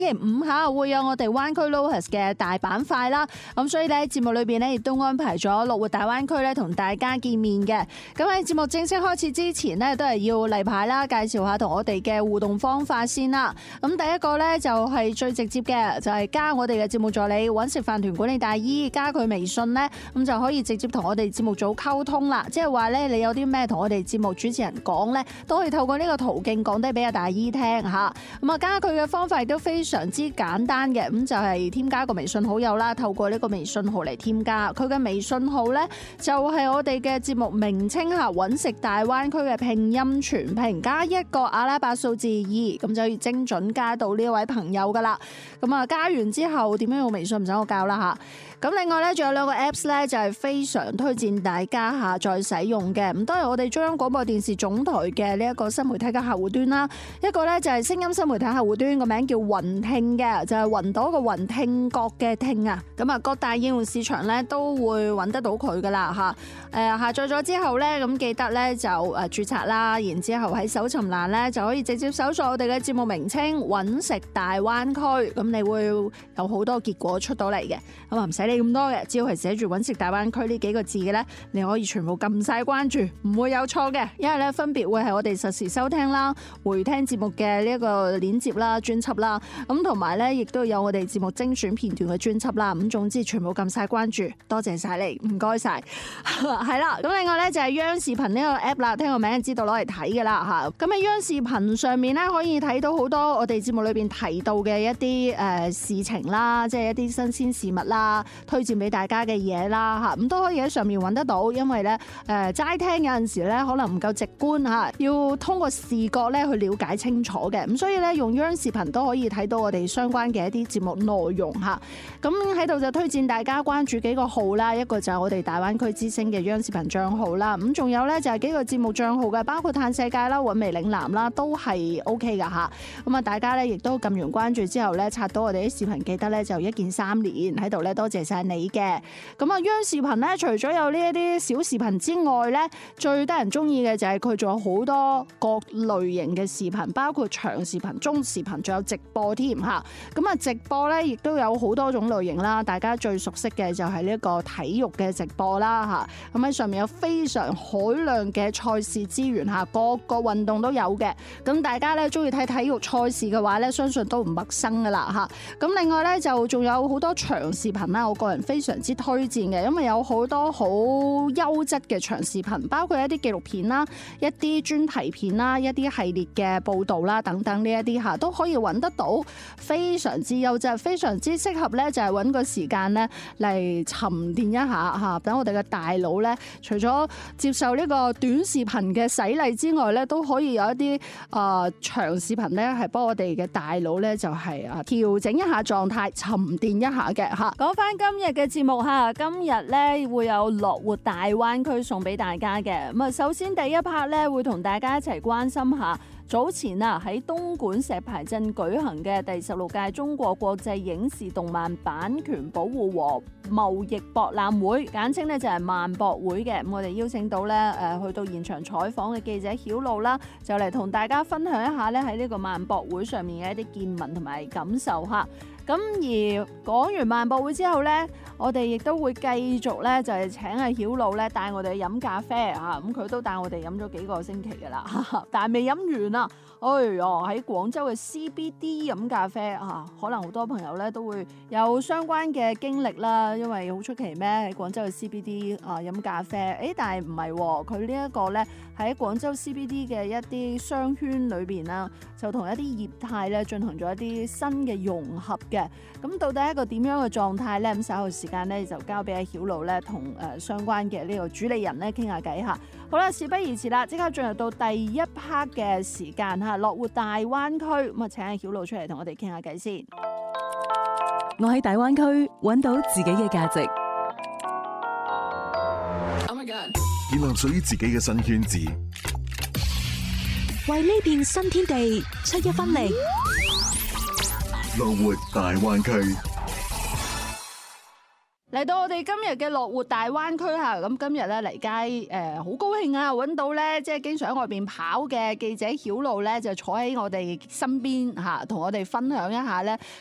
星期五下會有我哋灣區 Lohas 嘅大板塊啦，咁所以咧節目裏邊咧亦都安排咗樂活大灣區咧同大家見面嘅。咁喺節目正式開始之前呢，都係要例牌啦，介紹下同我哋嘅互動方法先啦。咁第一個咧就係最直接嘅，就係加我哋嘅節目助理揾食飯團管理大姨，加佢微信咧，咁就可以直接同我哋節目組溝通啦。即係話咧，你有啲咩同我哋節目主持人講咧，都可以透過呢個途徑講低俾阿大姨聽吓。咁啊，加佢嘅方法亦都非常之簡單嘅，咁就係添加個微信好友啦，透過呢個微信號嚟添加。佢嘅微信號呢，就係我哋嘅節目名稱吓，揾食大灣區嘅拼音全拼加一個阿拉伯數字2，咁就可以精準加到呢位朋友噶啦。咁啊，加完之後點樣用微信唔使我教啦吓。咁另外呢，仲有兩個 Apps 呢，就係非常推薦大家下載使用嘅。咁都係我哋中央廣播電視總台嘅呢一個新媒體嘅客戶端啦。一個呢，就係聲音新媒體客戶端，個名叫雲聽嘅，就係雲朵個雲，聽覺嘅聽啊。咁啊，各大應用市場呢都會揾得到佢噶啦吓。下載咗之後呢，咁記得呢就註冊啦，然之後喺搜尋欄呢，就可以直接搜索我哋嘅節目名稱揾食大灣區，咁你會有好多結果出到嚟嘅。咁啊，唔使咁多嘅，只要係寫住揾食大灣區呢幾個字嘅呢，你可以全部撳晒關注，唔會有錯嘅。因為呢，分別會係我哋實時收聽啦、回聽節目嘅呢一個鏈接啦、專輯啦，咁同埋呢亦都有我哋節目精選片段嘅專輯啦。咁總之全部撳晒關注，多謝晒你，唔該晒。係啦，咁另外呢，就係央視頻呢個 app 啦，聽個名就知道攞嚟睇噶啦吓。咁喺央視頻上面呢，可以睇到好多我哋節目裏邊提到嘅一啲事情啦，即係一啲新鮮事物啦。推薦俾大家嘅嘢啦嚇，咁都可以喺上面揾得到，因為咧齋聽有陣時咧可能唔夠直觀嚇，要通過視覺咧去了解清楚嘅，咁所以咧用央視頻都可以睇到我哋相關嘅一啲節目內容嚇。咁喺度就推薦大家關注幾個號啦，一個就係我哋大灣區之聲嘅央視頻帳號啦，咁仲有咧就係幾個節目帳號嘅，包括嘆世界啦、韻味嶺南啦，都係 OK 噶嚇。咁啊，大家咧亦都撳完關注之後咧，刷到我哋啲視頻，記得咧就一鍵3連喺度咧，多謝晒你嘅。咁啊，央視頻咧，除咗有呢一啲小視頻之外咧，最得人中意嘅就係佢仲有好多各類型嘅視頻，包括長視頻、中視頻，仲有直播添嚇。咁啊，直播咧亦都有好多種類型啦，大家最熟悉嘅就係呢一個體育嘅直播啦嚇。咁喺上面有非常海量嘅賽事資源嚇，各個運動都有嘅。咁大家咧中意睇體育賽事嘅話咧，相信都唔陌生噶啦嚇。咁另外咧就仲有好多長視頻啦，我個人非常之推薦嘅，因為有好多好優質嘅長視頻，包括一啲紀錄片啦、一啲專題片啦、一啲系列嘅報導啦等等呢一啲嚇，都可以揾得到，非常之優質，非常之適合咧，就係揾個時間咧嚟沉澱一下嚇，等我哋嘅大腦咧，除咗接受呢個短視頻嘅洗禮之外咧，都可以有一啲長視頻咧，係幫我哋嘅大腦咧就係調整一下狀態，沉澱一下嘅嚇。講翻今日嘅節目嚇，今日咧會有樂活大灣區送俾大家嘅。咁啊，首先第一 part 咧會同大家一齊關心下早前喺東莞石牌鎮舉行嘅第16屆中國國際影視動漫版權保護和貿易博覽會，簡稱咧就係漫博會嘅。咁我哋邀請到咧去到現場採訪嘅記者曉露啦，就嚟同大家分享一下咧喺呢個漫博會上面嘅一啲見聞同埋感受嚇。咁而講完漫博會之後呢，我哋亦都會繼續呢，就係請阿曉露呢帶我哋去飲咖啡嚇，咁佢都帶我哋飲咗幾個星期㗎啦，但係未飲完啊！哎唷，喺廣州嘅 CBD 飲咖啡嚇，可能好多朋友呢都會有相關嘅經歷啦，因為好出奇咩喺廣州嘅 CBD 飲咖啡，但係唔係喎，佢呢一個呢喺廣州 CBD 嘅一啲商圈裏邊啦，就同一啲業態呢進行咗一啲新嘅融合嘅。咁到底係一個點樣嘅狀態呢？咁稍後時間呢，就交俾阿曉露呢同相關嘅呢個主理人呢傾下偈嚇。好啦，事不宜遲啦，即刻進入到第一 part 嘅時間嚇，樂活大灣區咁啊！請阿曉露出嚟同我哋傾下偈先。 我喺大灣區揾到自己嘅價值， 建立屬於自己嘅新圈子， 為呢片新天地出一分力。 樂活大灣區。 嚟到我哋今日嘅樂活大灣區嚇，咁今日咧嚟街好高興啊！揾到咧即係經常喺外邊跑嘅記者曉露咧，就坐喺我哋身邊嚇，同我哋分享一下咧